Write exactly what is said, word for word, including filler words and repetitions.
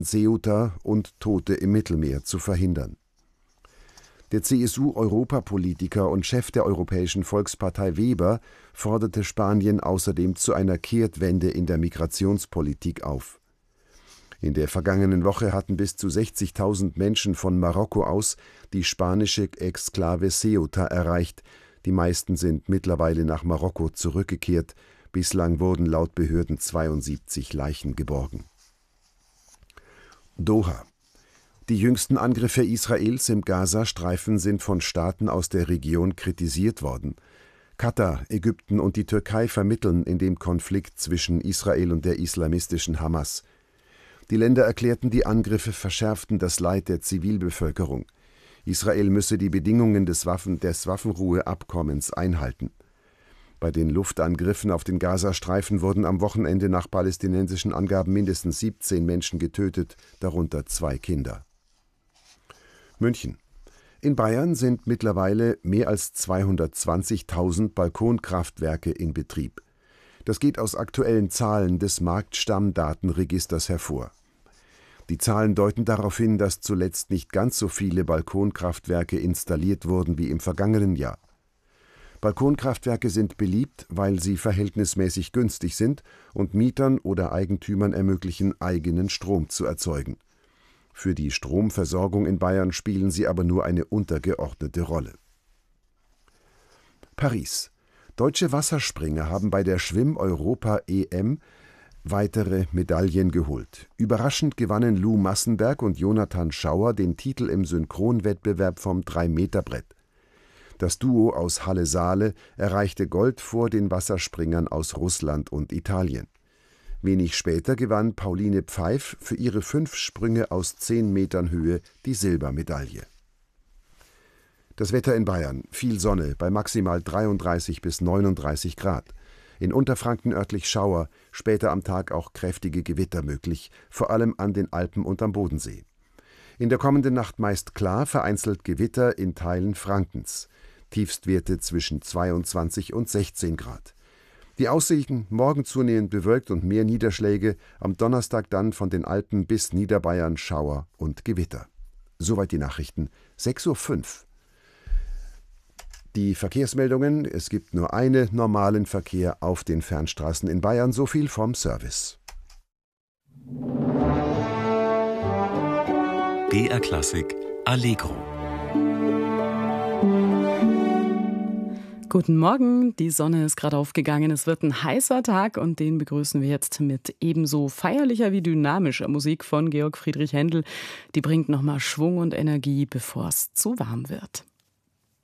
Ceuta und Tote im Mittelmeer zu verhindern. Der C S U-Europapolitiker und Chef der Europäischen Volkspartei Weber forderte Spanien außerdem zu einer Kehrtwende in der Migrationspolitik auf. In der vergangenen Woche hatten bis zu sechzigtausend Menschen von Marokko aus die spanische Exklave Ceuta erreicht. Die meisten sind mittlerweile nach Marokko zurückgekehrt. Bislang wurden laut Behörden zweiundsiebzig Leichen geborgen. Doha. Die jüngsten Angriffe Israels im Gazastreifen sind von Staaten aus der Region kritisiert worden. Katar, Ägypten und die Türkei vermitteln in dem Konflikt zwischen Israel und der islamistischen Hamas. Die Länder erklärten, die Angriffe verschärften das Leid der Zivilbevölkerung. Israel müsse die Bedingungen des, Waffen, des Waffenruheabkommens einhalten. Bei den Luftangriffen auf den Gazastreifen wurden am Wochenende nach palästinensischen Angaben mindestens siebzehn Menschen getötet, darunter zwei Kinder. München. In Bayern sind mittlerweile mehr als zweihundertzwanzigtausend Balkonkraftwerke in Betrieb. Das geht aus aktuellen Zahlen des Marktstammdatenregisters hervor. Die Zahlen deuten darauf hin, dass zuletzt nicht ganz so viele Balkonkraftwerke installiert wurden wie im vergangenen Jahr. Balkonkraftwerke sind beliebt, weil sie verhältnismäßig günstig sind und Mietern oder Eigentümern ermöglichen, eigenen Strom zu erzeugen. Für die Stromversorgung in Bayern spielen sie aber nur eine untergeordnete Rolle. Paris. Deutsche Wasserspringer haben bei der Schwimm-Europa-E M weitere Medaillen geholt. Überraschend gewannen Lou Massenberg und Jonathan Schauer den Titel im Synchronwettbewerb vom drei Meter Brett. Das Duo aus Halle-Saale erreichte Gold vor den Wasserspringern aus Russland und Italien. Wenig später gewann Pauline Pfeif für ihre fünf Sprünge aus zehn Metern Höhe die Silbermedaille. Das Wetter in Bayern: viel Sonne bei maximal dreiunddreißig bis neununddreißig Grad. In Unterfranken örtlich Schauer, später am Tag auch kräftige Gewitter möglich, vor allem an den Alpen und am Bodensee. In der kommenden Nacht meist klar, vereinzelt Gewitter in Teilen Frankens. Tiefstwerte zwischen zweiundzwanzig und sechzehn Grad. Die Aussichten: morgen zunehmend bewölkt und mehr Niederschläge, am Donnerstag dann von den Alpen bis Niederbayern Schauer und Gewitter. Soweit die Nachrichten, sechs Uhr fünf. Die Verkehrsmeldungen: Es gibt nur einen normalen Verkehr auf den Fernstraßen in Bayern, so viel vom Service. B R Klassik Allegro. Guten Morgen, die Sonne ist gerade aufgegangen, es wird ein heißer Tag und den begrüßen wir jetzt mit ebenso feierlicher wie dynamischer Musik von Georg Friedrich Händel. Die bringt nochmal Schwung und Energie, bevor es zu warm wird.